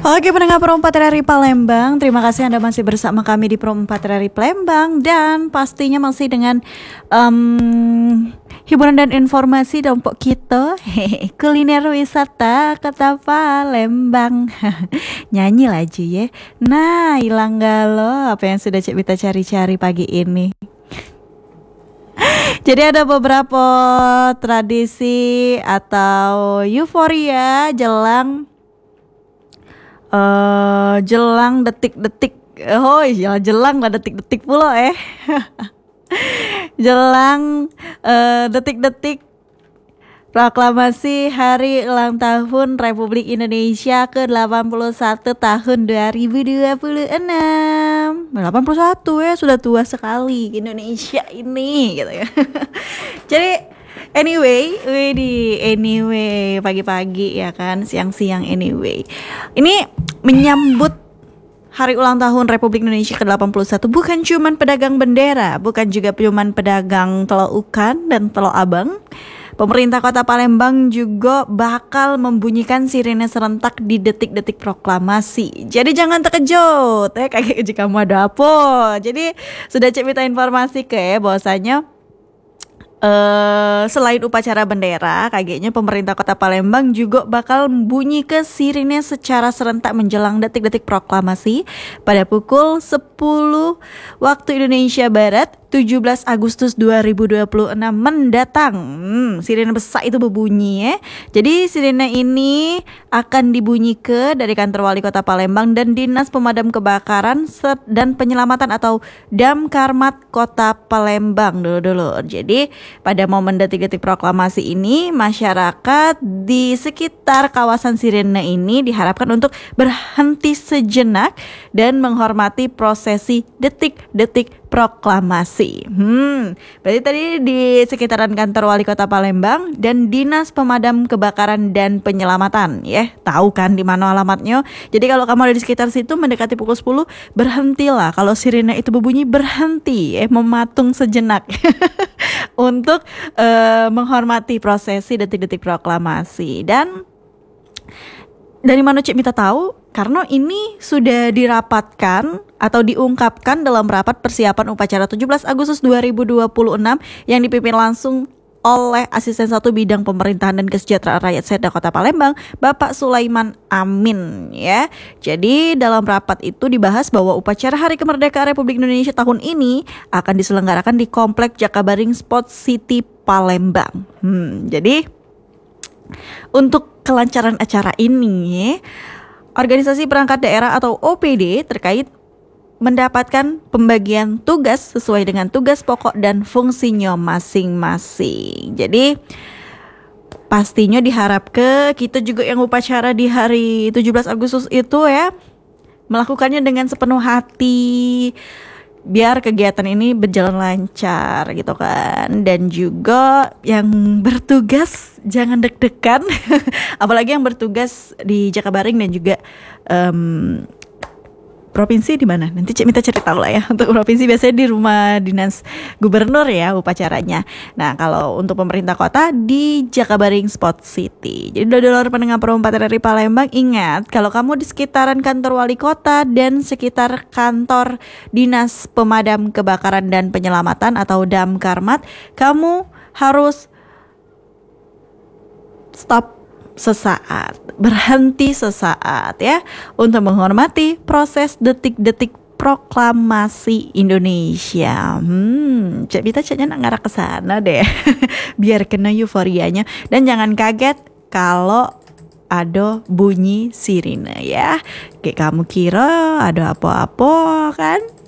Oke, pendengar Pro 4 RRI Palembang, terima kasih Anda masih bersama kami di Pro 4 RRI Palembang. Dan pastinya masih dengan hiburan dan informasi dompok kita. Kuliner wisata kota Palembang. Nyanyi lagi ya. Nah, hilang galau apa yang sudah kita cari-cari pagi ini. Jadi ada beberapa tradisi atau euforia jelang detik-detik. Oh iya, jelang lah detik-detik pula jelang detik-detik proklamasi Hari Ulang Tahun Republik Indonesia ke-81 tahun 2026. 81 ya, sudah tua sekali Indonesia ini gitu ya. Jadi anyway pagi-pagi ya kan, siang-siang anyway. Ini menyambut Hari Ulang Tahun Republik Indonesia ke-81 bukan cuman pedagang bendera, bukan juga cuman pedagang telur ikan dan telur abang. Pemerintah Kota Palembang juga bakal membunyikan sirene serentak di detik-detik proklamasi. Jadi jangan terkejut, kayak jika kamu ada apa. Jadi sudah cerita informasi bahwasanya selain upacara bendera, kayaknya pemerintah Kota Palembang juga bakal bunyi ke sirine secara serentak menjelang detik-detik proklamasi pada pukul 10 waktu Indonesia Barat 17 Agustus 2026 mendatang. Sirine besar itu berbunyi ya. Jadi sirine ini akan dibunyikan dari kantor Wali Kota Palembang dan Dinas Pemadam Kebakaran dan Penyelamatan atau Damkarmat Kota Palembang dulu. Jadi pada momen detik-detik proklamasi ini, masyarakat di sekitar kawasan sirine ini diharapkan untuk berhenti sejenak dan menghormati prosesi detik-detik proklamasi. Berarti tadi di sekitaran kantor Wali Kota Palembang dan Dinas Pemadam Kebakaran dan Penyelamatan ya. Tahu kan di mana alamatnya? Jadi kalau kamu ada di sekitar situ mendekati pukul 10, berhentilah. Kalau sirene itu berbunyi, berhenti mematung sejenak untuk menghormati prosesi detik-detik proklamasi. Dan dari mana Cik Mita tahu? Karena ini sudah dirapatkan atau diungkapkan dalam rapat persiapan upacara 17 Agustus 2026 yang dipimpin langsung oleh Asisten 1 Bidang Pemerintahan dan Kesejahteraan Rakyat Setda Kota Palembang, Bapak Sulaiman Amin ya. Jadi dalam rapat itu dibahas bahwa upacara Hari Kemerdekaan Republik Indonesia tahun ini akan diselenggarakan di Komplek Jakabaring Sport City Palembang. Jadi untuk kelancaran acara ini, Organisasi Perangkat Daerah atau OPD terkait mendapatkan pembagian tugas sesuai dengan tugas pokok dan fungsinya masing-masing. Jadi pastinya diharap kita juga yang upacara di hari 17 Agustus itu ya melakukannya dengan sepenuh hati biar kegiatan ini berjalan lancar gitu kan. Dan juga yang bertugas jangan deg-degan apalagi yang bertugas di Jakabaring dan juga provinsi di mana? Nanti Cik Mita cari tahu lah ya. Untuk provinsi biasanya di rumah dinas gubernur ya upacaranya. Nah kalau untuk pemerintah kota di Jakabaring Sport City. Jadi dodolor pendengar Pro 4 RRI Palembang, ingat kalau kamu di sekitaran kantor wali kota dan sekitar kantor Dinas Pemadam Kebakaran dan Penyelamatan atau Damkarmat, kamu harus stop sesaat, berhenti sesaat ya untuk menghormati proses detik-detik proklamasi Indonesia. Cik Bita nak ngarah ke sana deh. Biar kena euforianya dan jangan kaget kalau ada bunyi sirine ya. Kayak kamu kira ada apa-apa kan?